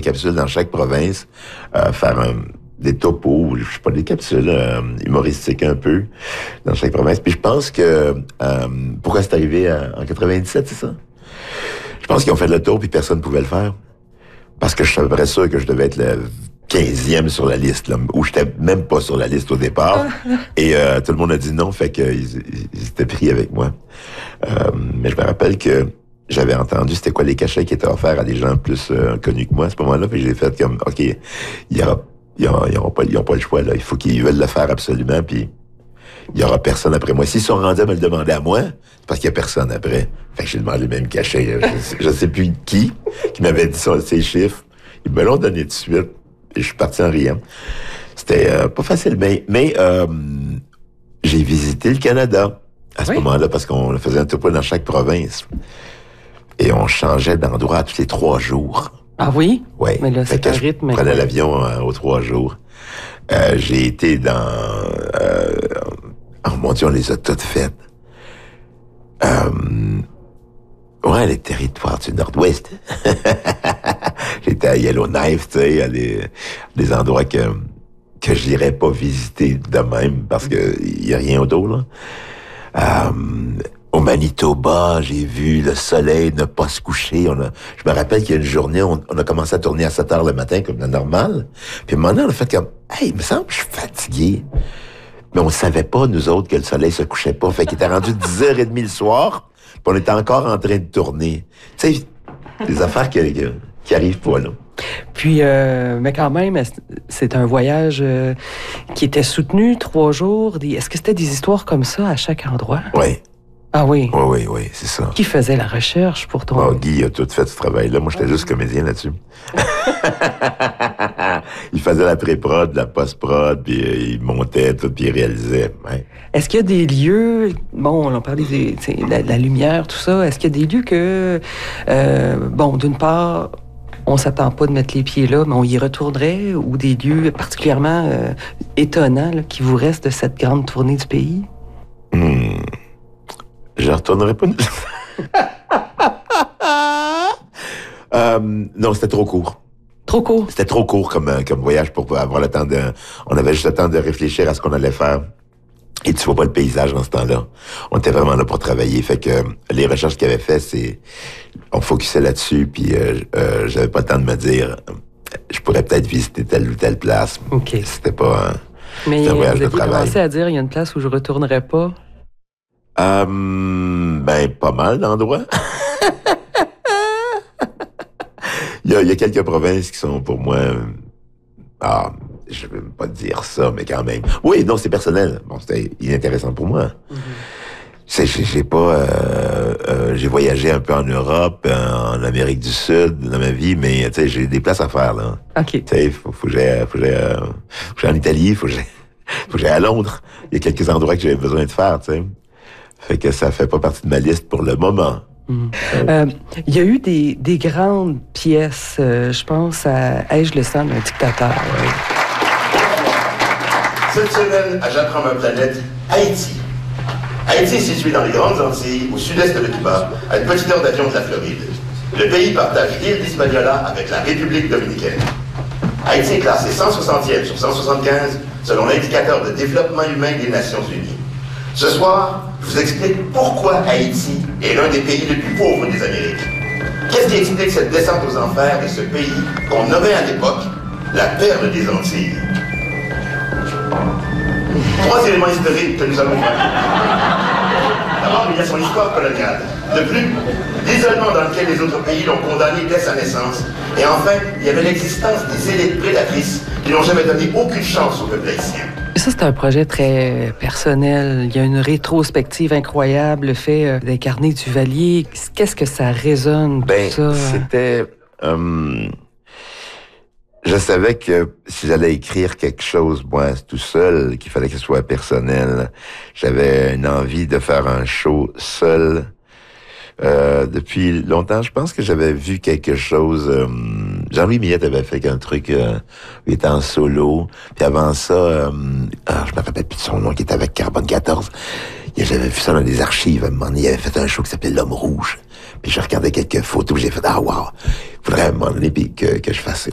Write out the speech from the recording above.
capsules dans chaque province, faire des topos, je sais pas, des capsules humoristiques un peu dans chaque province. Puis je pense que pourquoi c'est arrivé en 97, c'est ça? Je pense qu'ils ont fait le tour puis personne ne pouvait le faire. Parce que je savais sûr que je devais être le 15e sur la liste, là, où j'étais même pas sur la liste au départ. Et tout le monde a dit non, fait qu'ils étaient pris avec moi. Mais je me rappelle que j'avais entendu c'était quoi les cachets qui étaient offerts à des gens plus connus que moi à ce moment-là, puis j'ai fait comme, OK, ils n'ont pas le choix, là. Il faut qu'ils veulent le faire absolument, puis il y aura personne après moi. S'ils sont rendus à me le demander à moi, c'est parce qu'il y a personne après. Fait que j'ai demandé le même cachet. Je sais plus qui m'avait dit ces chiffres. Ils me l'ont donné tout de suite. Et je suis parti en riant. C'était pas facile, mais j'ai visité le Canada à ce moment-là parce qu'on faisait un tour dans chaque province. Et on changeait d'endroit tous les 3 jours. Ah oui? Oui. Mais là, c'est un rythme. Je prenais l'avion aux 3 jours. J'ai été dans... oh mon Dieu, on les a toutes faites. Ouais, les territoires du Nord-Ouest. J'étais à Yellowknife, tu sais, à des endroits que j'irais pas visiter de même parce que y a rien autour, là. Au Manitoba, j'ai vu le soleil ne pas se coucher. Je me rappelle qu'il y a une journée, on a commencé à tourner à 7 heures le matin, comme le normal. Puis à un moment donné, on a fait comme, hey, il me semble que je suis fatigué. Mais on savait pas, nous autres, que le soleil se couchait pas. Fait qu'il était rendu 10h30 le soir, puis on était encore en train de tourner. Tu sais, des affaires qui arrivent pas, là. Puis, mais quand même, c'est un voyage qui était soutenu, 3 jours. Est-ce que c'était des histoires comme ça à chaque endroit? Oui. Ah oui? Oui, c'est ça. Qui faisait la recherche pour ton... Guy a tout fait ce travail-là. Moi, j'étais juste comédien là-dessus. Il faisait la pré-prod, la post-prod, puis il montait tout, puis il réalisait. Ouais. Est-ce qu'il y a des lieux... Bon, on parlait de la lumière, tout ça. Est-ce qu'il y a des lieux que... d'une part... on s'attend pas de mettre les pieds là, mais on y retournerait, ou des lieux particulièrement étonnants là, qui vous restent de cette grande tournée du pays? Je retournerai pas. Non, c'était trop court. Trop court? C'était trop court comme voyage pour avoir le temps de... On avait juste le temps de réfléchir à ce qu'on allait faire. Et tu vois pas le paysage dans ce temps-là. On était vraiment là pour travailler. Fait que les recherches qu'il avait fait, c'est... On focusait là-dessus, puis j'avais pas le temps de me dire... je pourrais peut-être visiter telle ou telle place. OK. C'était pas mais un voyage de travail. Mais vous avez commencé à dire, il y a une place où je retournerai pas? Pas mal d'endroits. Il y a quelques provinces qui sont pour moi... je vais pas dire ça, mais quand même. Oui, non, c'est personnel. Bon, c'était inintéressant pour moi. J'ai pas... j'ai voyagé un peu en Europe, en Amérique du Sud dans ma vie, mais tu sais, j'ai des places à faire, là. OK. Tu sais, faut que j'aille en Italie, faut que j'aille à Londres. Il y a quelques endroits que j'avais besoin de faire, tu sais. Fait que ça fait pas partie de ma liste pour le moment. Il y a eu des grandes pièces, je pense à Ai-je le sang d'un dictateur? Cette semaine, à J'apprends ma planète, Haïti. Haïti est situé dans les Grandes Antilles, au sud-est de Cuba, à une petite heure d'avion de la Floride. Le pays partage l'île d'Hispaniola avec la République dominicaine. Haïti est classé 160e sur 175 selon l'indicateur de développement humain des Nations Unies. Ce soir, je vous explique pourquoi Haïti est l'un des pays les plus pauvres des Amériques. Qu'est-ce qui explique cette descente aux enfers de ce pays qu'on nommait à l'époque la perle des Antilles? 3 éléments historiques que nous allons voir. D'abord, il y a son histoire coloniale. De plus, l'isolement dans lequel les autres pays l'ont condamné dès sa naissance. Et enfin, il y avait l'existence des élites prédatrices qui n'ont jamais donné aucune chance au peuple haïtien. Ça, c'est un projet très personnel. Il y a une rétrospective incroyable, le fait d'incarner Duvalier. Qu'est-ce que ça résonne, tout ça? C'était... je savais que si j'allais écrire quelque chose, moi, tout seul, qu'il fallait que ce soit personnel. J'avais une envie de faire un show seul. Depuis longtemps, je pense que j'avais vu quelque chose... Jean-Louis Millette avait fait un truc... il était en solo. Puis avant ça... je me rappelle plus de son nom, qui était avec Carbone 14. J'avais vu ça dans des archives. À un moment donné, il avait fait un show qui s'appelait L'Homme Rouge. Puis je regardais quelques photos, j'ai fait « Ah, wow! » Il faudrait à un moment donné que je fasse